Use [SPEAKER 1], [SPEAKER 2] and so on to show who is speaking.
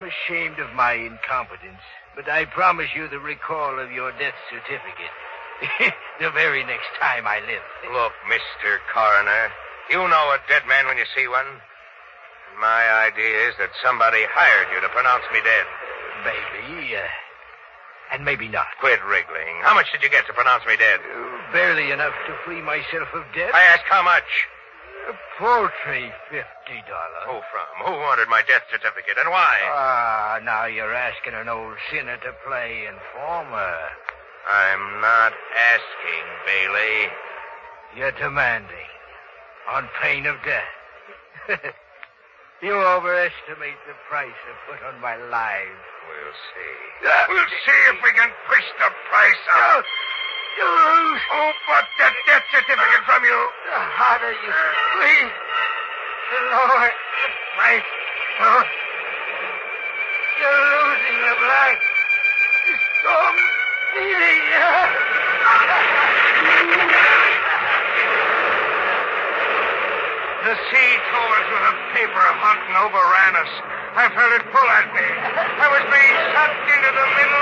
[SPEAKER 1] ashamed of my incompetence, but I promise you the recall of your death certificate. The very next time I live.
[SPEAKER 2] Look, Mr. Coroner, you know a dead man when you see one. My idea is that somebody hired you to pronounce me dead.
[SPEAKER 1] Maybe, and maybe not.
[SPEAKER 2] Quit wriggling. How much did you get to pronounce me dead?
[SPEAKER 1] Barely enough to free myself of debt.
[SPEAKER 2] I asked how much.
[SPEAKER 1] A paltry $50.
[SPEAKER 2] Who from? Who wanted my death certificate, and why?
[SPEAKER 1] Now you're asking an old sinner to play informer.
[SPEAKER 2] I'm not asking, Bailey.
[SPEAKER 1] You're demanding. On pain of death. You overestimate the price I put on my life.
[SPEAKER 2] We'll see. We'll see if we can push the price up.
[SPEAKER 1] You lose.
[SPEAKER 2] Who bought that death certificate from you?
[SPEAKER 1] The harder you squeeze, the lower the price. Oh. You're losing the blood. It's so bleeding.
[SPEAKER 2] The sea tours with a paper hunting overran us. I felt it pull at me. I was being sucked into the middle